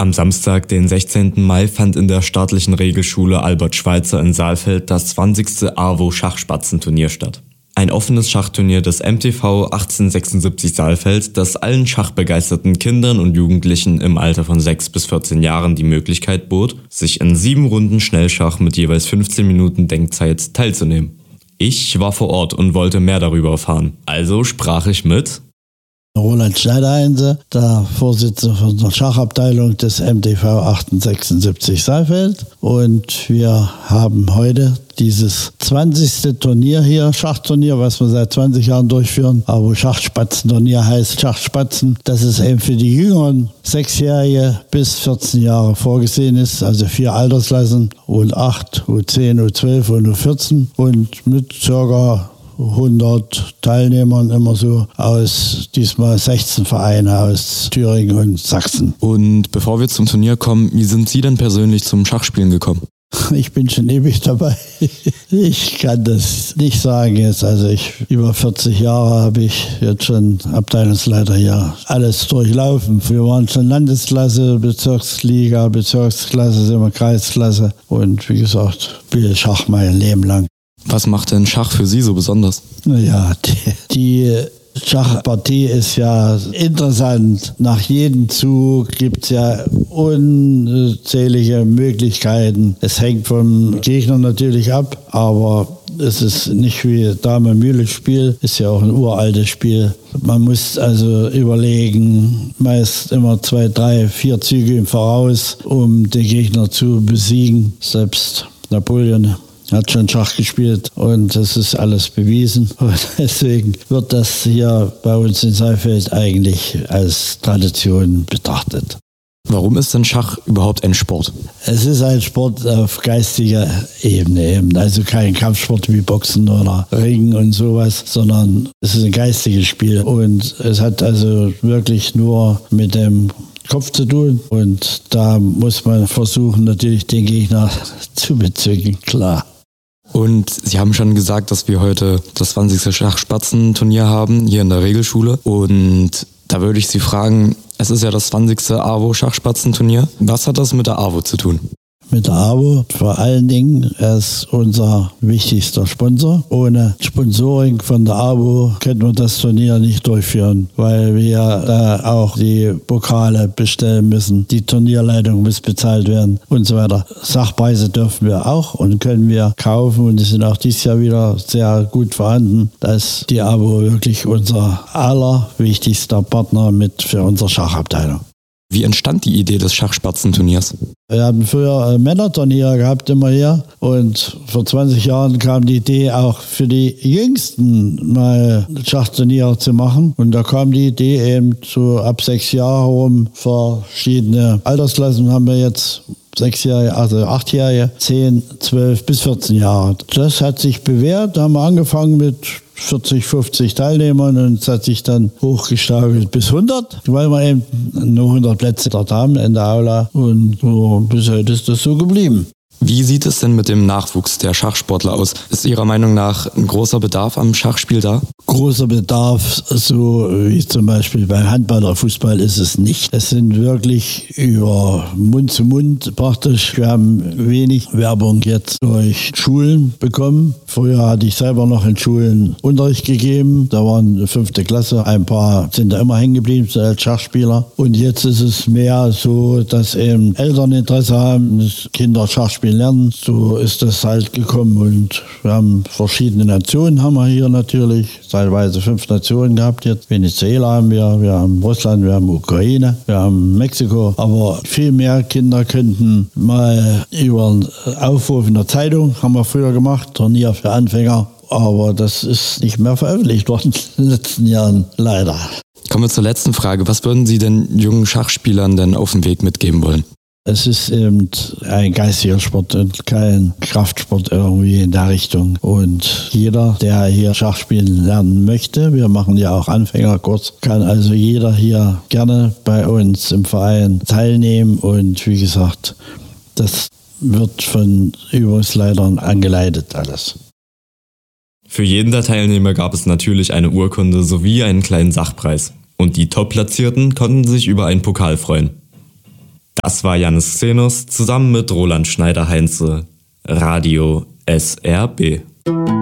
Am Samstag, den 16. Mai, fand in der staatlichen Regelschule Albert Schweitzer in Saalfeld das 20. AWO-Schachspatzenturnier statt. Ein offenes Schachturnier des MTV 1876 Saalfeld, das allen schachbegeisterten Kindern und Jugendlichen im Alter von 6 bis 14 Jahren die Möglichkeit bot, sich in 7 Runden Schnellschach mit jeweils 15 Minuten Denkzeit teilzunehmen. Ich war vor Ort und wollte mehr darüber erfahren, also sprach ich mit Roland Schneiderheinze, der Vorsitzende von der Schachabteilung des MTV 1876 Saalfeld. Und wir haben heute dieses 20. Turnier hier, Schachturnier, was wir seit 20 Jahren durchführen, aber wo Schachspatzenturnier heißt Schachspatzen, dass es eben für die jüngeren 6-Jährige bis 14 Jahre vorgesehen ist, also 4 Altersklassen, U8, U10, U12 und U14 und mit ca. 100 Teilnehmern immer so aus diesmal 16 Vereine aus Thüringen und Sachsen. Und bevor wir zum Turnier kommen, wie sind Sie denn persönlich zum Schachspielen gekommen? Ich bin schon ewig dabei. Ich kann das nicht sagen jetzt. Also über 40 Jahre habe ich jetzt schon Abteilungsleiter hier alles durchlaufen. Wir waren schon Landesklasse, Bezirksliga, Bezirksklasse, sind wir Kreisklasse. Und wie gesagt, spiele Schach mein Leben lang. Was macht denn Schach für Sie so besonders? Naja, die Schachpartie ist ja interessant. Nach jedem Zug gibt es ja unzählige Möglichkeiten. Es hängt vom Gegner natürlich ab, aber es ist nicht wie Dame-Mühle-Spiel, ist ja auch ein uraltes Spiel. Man muss also überlegen, meist immer 2, 3, 4 Züge im Voraus, um den Gegner zu besiegen. Selbst Napoleon hat schon Schach gespielt und das ist alles bewiesen. Und deswegen wird das hier bei uns in Saalfeld eigentlich als Tradition betrachtet. Warum ist denn Schach überhaupt ein Sport? Es ist ein Sport auf geistiger Ebene eben. Also kein Kampfsport wie Boxen oder Ringen und sowas, sondern es ist ein geistiges Spiel. Und es hat also wirklich nur mit dem Kopf zu tun. Und da muss man versuchen, natürlich den Gegner zu bezwingen, klar. Und Sie haben schon gesagt, dass wir heute das 20. Schachspatzenturnier haben, hier in der Regelschule. Und da würde ich Sie fragen, es ist ja das 20. AWO-Schachspatzenturnier. Was hat das mit der AWO zu tun? Mit der AWO vor allen Dingen, er ist unser wichtigster Sponsor. Ohne Sponsoring von der AWO könnten wir das Turnier nicht durchführen, weil wir da auch die Pokale bestellen müssen, die Turnierleitung muss bezahlt werden und so weiter. Sachpreise dürfen wir auch und können wir kaufen und die sind auch dieses Jahr wieder sehr gut vorhanden. Da ist die AWO wirklich unser allerwichtigster Partner für unsere Schachabteilung. Wie entstand die Idee des Schachspatzenturniers? Wir haben früher Männerturnier gehabt, immer hier. Und vor 20 Jahren kam die Idee, auch für die Jüngsten mal Schachturnier zu machen. Und da kam die Idee eben so ab 6 Jahre rum. Verschiedene Altersklassen haben wir jetzt. 6-Jährige, also 8-Jährige, 10, 12 bis 14 Jahre. Das hat sich bewährt. Da haben wir angefangen mit 40, 50 Teilnehmern und es hat sich dann hochgestaugelt bis 100, weil wir eben nur 100 Plätze dort haben in der Aula und bis heute ist das so geblieben. Wie sieht es denn mit dem Nachwuchs der Schachsportler aus? Ist Ihrer Meinung nach ein großer Bedarf am Schachspiel da? Großer Bedarf, so wie zum Beispiel beim Handball oder Fußball, ist es nicht. Es sind wirklich über Mund zu Mund praktisch. Wir haben wenig Werbung jetzt durch Schulen bekommen. Früher hatte ich selber noch in Schulen Unterricht gegeben. Da waren 5. Klasse. Ein paar sind da immer hängen geblieben als Schachspieler. Und jetzt ist es mehr so, dass eben Eltern Interesse haben, dass Kinder Schach spielen lernen. So ist das halt gekommen und wir haben verschiedene Nationen haben wir hier natürlich. Teilweise 5 Nationen gehabt jetzt. Venezuela haben wir haben Russland, wir haben Ukraine, wir haben Mexiko. Aber viel mehr Kinder könnten mal über einen Aufruf in der Zeitung, haben wir früher gemacht, Turnier für Anfänger. Aber das ist nicht mehr veröffentlicht worden in den letzten Jahren, leider. Kommen wir zur letzten Frage. Was würden Sie den jungen Schachspielern denn auf dem Weg mitgeben wollen? Es ist eben ein geistiger Sport und kein Kraftsport irgendwie in der Richtung. Und jeder, der hier Schach spielen lernen möchte, wir machen ja auch Anfängerkurs, kann also jeder hier gerne bei uns im Verein teilnehmen. Und wie gesagt, das wird von Übungsleitern angeleitet alles. Für jeden der Teilnehmer gab es natürlich eine Urkunde sowie einen kleinen Sachpreis. Und die Top-Platzierten konnten sich über einen Pokal freuen. Das war Jannis Xenos zusammen mit Roland Schneider-Heinze. Radio SRB.